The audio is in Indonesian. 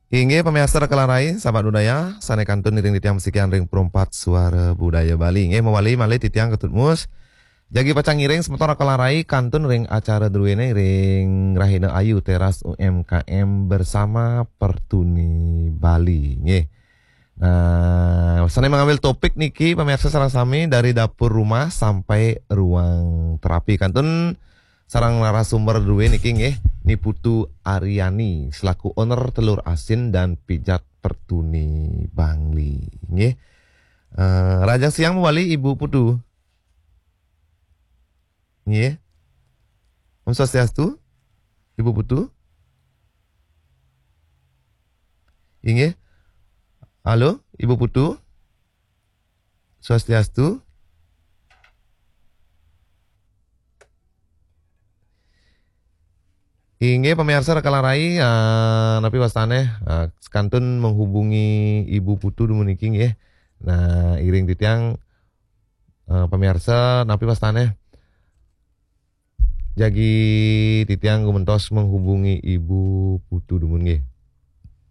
Inge pemirsa kelarai, sahabat budaya, sana kantun ring titiang sekian ring perempat suara budaya Bali. Inge mewali malih titiang ketutmus. Jagi pacang ngiring sementara kelarai kantun ring acara druene ring Rahina Ayu teras UMKM bersama Pertuni Bali. Nge. Nah, sana mengambil topik niki pemirsa sarang sami dari dapur rumah sampai ruang terapi. Kantun sarang narasumber dua niki nggih, ni Putu Aryani selaku owner telur asin dan pijat Pertuni Bangli. Nggih. Rajang siang mewali Ibu Putu. Nggih. Om Swastiastu, Ibu Putu. Nggih. Halo, Ibu Putu. Swastiastu. Inge pemirsa rekalarai napi wastane kantun menghubungi Ibu Putu dumuniking ya. Nah, iring titiang pemirsa napi wastane jagi titiang gumentos menghubungi Ibu Putu dumun nggih.